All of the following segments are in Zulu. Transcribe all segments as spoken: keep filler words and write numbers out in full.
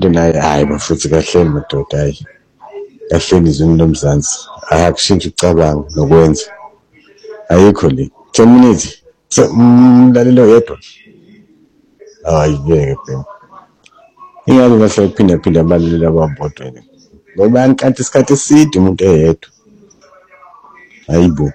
into naye hayi bafuthi kahleni madoda hayi kahleni izweni lomzansi ayakushintsha ucabanga nokwenza ayikho le ten minutes umlalelo yedwa hayi ngeke phela ingabe bese kuphinda phinda abalalela ababodwa ngoba ankanti isikhathi eside umuntu eyedwa hayibo.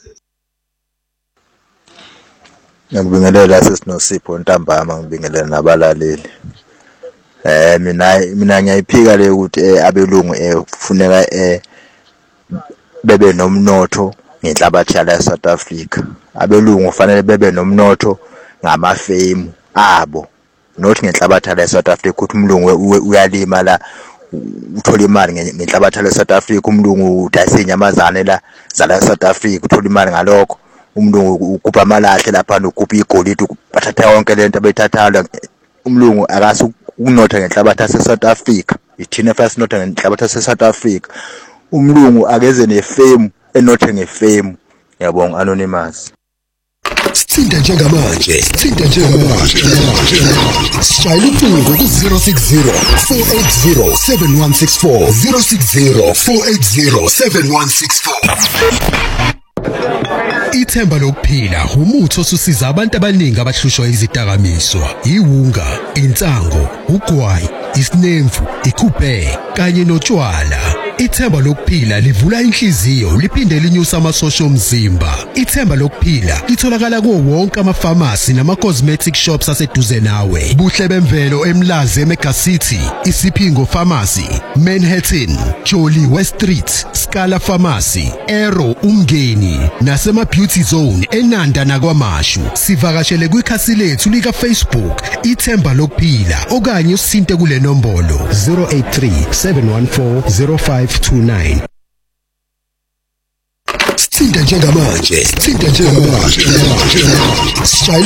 Ngibingelela sesinosipho ntambama ngibingelela nabalaleli. Eh mina mina ngiyayiphika le ukuthi abelungu efuneka eh bebe nomnotho ngenhlabathi yala eSouth Africa. Abelungu fanele bebe nomnotho ngamafemu abo. Not ngenhlabathi yala eSouth Africa ukuthi umlungu uyalima la uthola imali ngenhlabathi yala eSouth Africa, umlungu udayisa inyamazane la zala eSouth Africa uthola imali ngalokho. Umlungu ukupha amalahle lapha nokupha igolide bathatha yonke lento abethathala. Umlungu akase unotha ngenhlabathi yaseSouth Africa, ithina first notha ngenhlabathi yaseSouth Africa. Umlungu akeze nefemu enothe ngefemu. Ngiyabonga Anonymous. Sithinta njengamanje, sithinta njengamanje. Sishayela ucingo ku zero six zero four eight zero seven one six four zero six zero four eight zero seven one six four. Ithemba lokuphila umuthi osusiza abantu abaningi abahlushwa izidakamizwa, iwunga, insango, ugwayi, isinemfu, ikhuphe kanye notshwala. Ithemba lokuphila livula inhliziyo liphinde linyusa amasosha omzimba. Ithemba lokuphila litholakala kuwo wonke ama-pharmacy nama-cosmetic shops aseduze nawe. Buhle bemvelo eMlazi eMega City, Isipingo Pharmacy, Manhattan, Jolly West Street, Scala Pharmacy, Arrow Umngeni nasema Beauty Zone eNanda nakwaMashu. Sivakashele kwikhasi lethu lika Facebook Ithemba lokuphila okanye usinte kule nombolo zero eight three seven one four zero five two nine. Sithinta njengamanje, sithinta njengamanje.